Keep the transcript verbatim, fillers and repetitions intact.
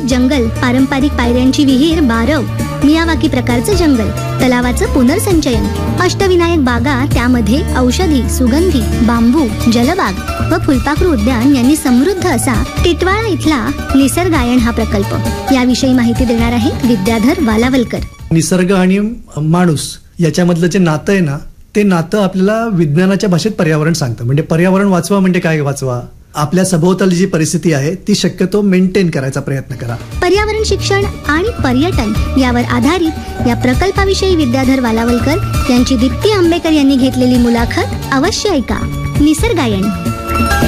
जंगल, पारंपरिक पायऱ्यांची विहीर, बारव, मियावाकी प्रकारचं जंगल, तलावाचं पुनर्संचयन, अष्टविनायक बागा, त्यामध्ये औषधी, सुगंधी, बांबू, जलबाग व फुलपाखरू उद्यान यांनी समृद्ध असा टिटवाळा इथला निसर्गायण हा प्रकल्प. याविषयी माहिती देणार आहेत विद्याधर वालावलकर. निसर्ग आणि माणूस याच्यामधलं जे नातं आहे ना, ते नातं आपल्याला विज्ञानाच्या भाषेत पर्यावरण सांगतं. म्हणजे पर्यावरण वाचवा म्हणजे काय वाचवा, आपल्या सभोवताली जी परिस्थिती आहे ती शक्यतो मेंटेन करायचा प्रयत्न करा. पर्यावरण शिक्षण आणि पर्यटन यावर आधारित या प्रकल्पाविषयी विद्याधर वालावलकर यांची दीप्ती आंबेकर यांनी घेतलेली मुलाखत अवश्य ऐका. निसर्गायण.